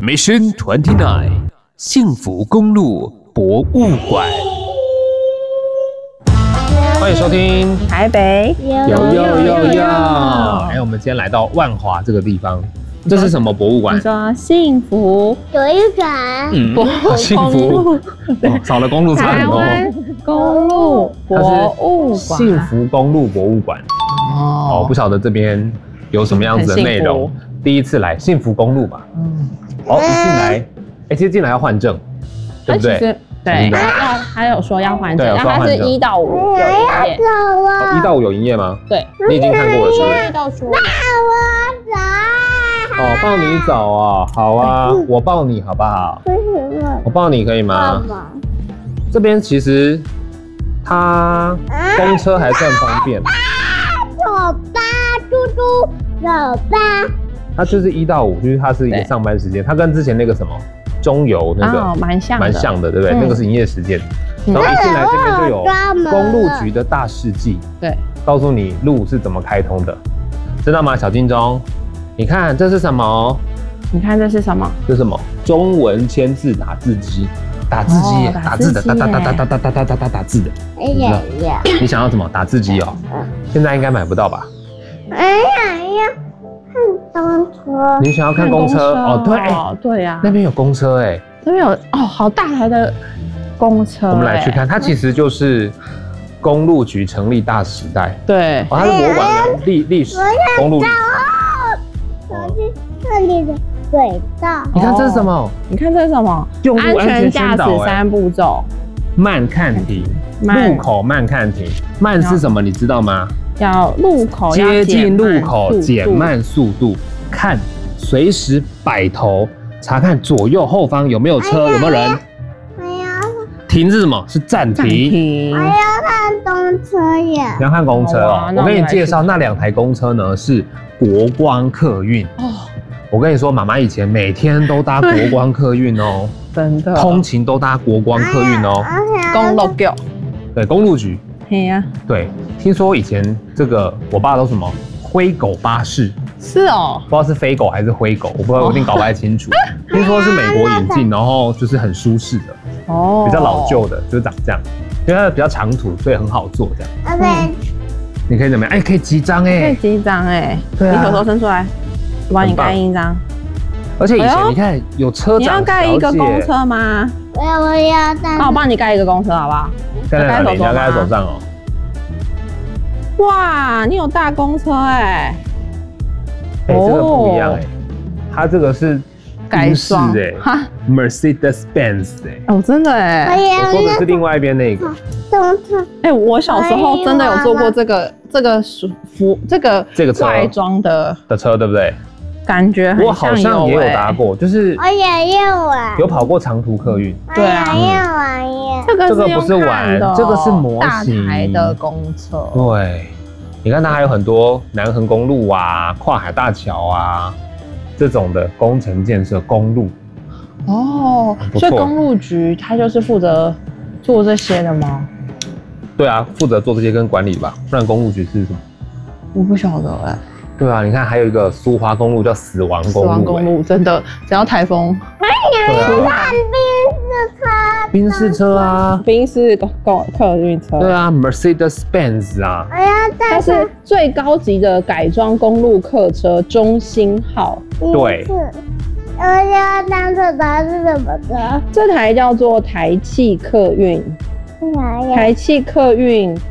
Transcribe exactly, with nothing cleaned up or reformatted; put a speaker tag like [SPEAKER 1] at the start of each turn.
[SPEAKER 1] Mission Twenty Nine 幸福公路博物馆。欢迎收听
[SPEAKER 2] 台北
[SPEAKER 1] 有有有有。哎，我们今天来到万华这个地方，这是什么博物馆？
[SPEAKER 2] 你说幸福
[SPEAKER 3] 有一馆，
[SPEAKER 1] 嗯，幸福，哦少了公路差很多。
[SPEAKER 2] 台湾公路博物馆，
[SPEAKER 1] 幸福公路博物馆。哦，不晓得这边有什么样子的内容。第一次来幸福公路吧。嗯。哦，一进来，哎，其实进来要换证，对不对？
[SPEAKER 2] 对，要要，他有说要换证，然后它是一到五有营业。
[SPEAKER 3] 走了，
[SPEAKER 1] 一到五有营业吗？
[SPEAKER 2] 对，
[SPEAKER 1] 你已经看过了是不是？
[SPEAKER 2] 一到初。
[SPEAKER 3] 那我走。
[SPEAKER 1] 哦，抱你走啊，好啊，我抱你好不好？
[SPEAKER 3] 为什么？
[SPEAKER 1] 我抱你可以吗？这边其实它公车还算方便。
[SPEAKER 3] 走吧，嘟嘟，走吧。
[SPEAKER 1] 它就是一到五，就是它是一个上班时间，它跟之前那个什么中油那个
[SPEAKER 2] 蛮像，
[SPEAKER 1] 蛮像的，对不对？那个是营业时间。然后一进来这边就有公路局的大事记，对，告诉你路是怎么开通的，知道吗？小金钟，你看这是什么？
[SPEAKER 2] 你看这是什么？
[SPEAKER 1] 这是什么？中文签字打字机，打字机，打字的，打打打打打打打打打打打字的。哎呀呀！你想要什么？打字机哦？现在应该买不到吧？
[SPEAKER 3] 哎呀呀！看公车，
[SPEAKER 1] 你想要看公车哦？对，
[SPEAKER 2] 对呀，
[SPEAKER 1] 那边有公车哎，
[SPEAKER 2] 那边有哦，好大台的公车。我
[SPEAKER 1] 们来去看，它其实就是公路局成立大时代。对，哦，它是博物馆历历史公路。
[SPEAKER 3] 我去这里的轨道。
[SPEAKER 1] 你看这是什么？
[SPEAKER 2] 你看这是什么？
[SPEAKER 1] 用路安全
[SPEAKER 2] 驾驶三步骤：
[SPEAKER 1] 慢看停，路口慢看停。慢是什么？你知道吗？
[SPEAKER 2] 要路口
[SPEAKER 1] 接近路口减慢速度，看随时摆头查看左右后方有没有车，有没有人。
[SPEAKER 3] 还要
[SPEAKER 1] 停是什么？是暂停。
[SPEAKER 3] 还要看公车耶。
[SPEAKER 1] 你要看公车哦，我跟你介绍那两台公车呢是国光客运哦。我跟你说，妈妈以前每天都搭国光客运哦，
[SPEAKER 2] 真的，
[SPEAKER 1] 通勤都搭国光客运哦。
[SPEAKER 2] 公路局，
[SPEAKER 1] 对，公路局。
[SPEAKER 2] 嘿呀，
[SPEAKER 1] 对，听说以前这个我爸都什么灰狗巴士，
[SPEAKER 2] 是哦，
[SPEAKER 1] 不知道是飞狗还是灰狗，我不知道，我有点搞不太清楚。听说是美国引进，然后就是很舒适的，哦，比较老旧的，就是长这样，因为它比较长途，所以很好坐这样。OK，你可以怎么样？哎，可以集章哎，
[SPEAKER 2] 可以集章哎，对啊，你手手伸出来，我帮你盖印章。
[SPEAKER 1] 而且以前你看有车长，
[SPEAKER 2] 你要盖一个公车吗？
[SPEAKER 3] 我要我要盖。
[SPEAKER 2] 那我帮你盖一个公车好不好？
[SPEAKER 1] 盖在哪里？你要盖在手上哦。
[SPEAKER 2] 哇，你有大公车哎！
[SPEAKER 1] 哎，这个不一样哎，它这个是
[SPEAKER 2] 改装
[SPEAKER 1] 哎 ，Mercedes-Benz 哎。
[SPEAKER 2] 哦，真的哎。
[SPEAKER 1] 我说的是另外一边那个。
[SPEAKER 3] 公车。
[SPEAKER 2] 哎，我小时候真的有坐过这个这个服这个
[SPEAKER 1] 这个
[SPEAKER 2] 外装的
[SPEAKER 1] 的车，对不对？
[SPEAKER 2] 感觉很像有，
[SPEAKER 1] 我好像也有搭过，就是
[SPEAKER 3] 我也要玩，
[SPEAKER 1] 有跑过长途客运。
[SPEAKER 2] 对啊，
[SPEAKER 3] 我也要玩耶。
[SPEAKER 2] 这个
[SPEAKER 1] 这个不是玩，这个是模型。
[SPEAKER 2] 大台的公车。
[SPEAKER 1] 对，你看它还有很多南横公路啊、跨海大桥啊这种的工程建设公路。
[SPEAKER 2] 哦，所以公路局它就是负责做这些的吗？
[SPEAKER 1] 对啊，负责做这些跟管理吧，不然公路局是什么？
[SPEAKER 2] 我不晓得哎。
[SPEAKER 1] 对啊，你看还有一个苏花公路叫死亡公路，死
[SPEAKER 2] 亡公路真的，只要台风，
[SPEAKER 3] 对啊，
[SPEAKER 1] 宾士车，宾士车啊，
[SPEAKER 2] 宾士公客运车，
[SPEAKER 1] 对啊 ，Mercedes-Benz 啊，
[SPEAKER 3] 我要
[SPEAKER 2] 它是最高级的改装公路客车中兴号，
[SPEAKER 1] 对，
[SPEAKER 3] 我要当这台是什么车？
[SPEAKER 2] 这台叫做台汽客运，台汽客运